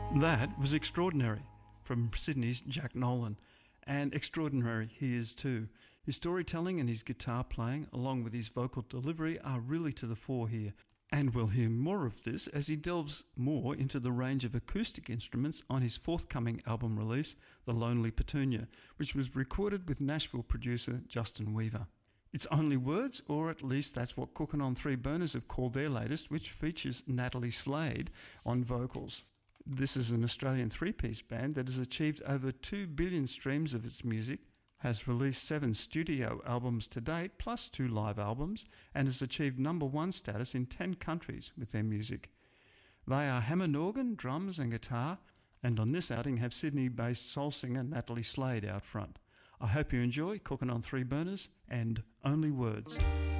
That was Extraordinary from Sydney's Jack Nolan. And extraordinary he is too. His storytelling and his guitar playing, along with his vocal delivery, are really to the fore here. And we'll hear more of this as he delves more into the range of acoustic instruments on his forthcoming album release, The Lonely Petunia, which was recorded with Nashville producer Justin Weaver. It's Only Words, or at least that's what Cookin' on Three Burners have called their latest, which features Natalie Slade on vocals. This is an Australian three-piece band that has achieved over 2 billion streams of its music, has released 7 studio albums to date, plus 2 live albums, and has achieved #1 status in 10 countries with their music. They are Hammond organ, drums and guitar, and on this outing have Sydney-based soul singer Natalie Slade out front. I hope you enjoy Cookin' on Three Burners and Only Words.